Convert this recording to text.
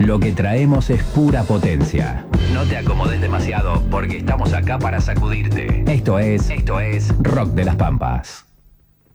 Lo que traemos es pura potencia. No te acomodes demasiado porque estamos acá para sacudirte. Esto es Rock de las Pampas.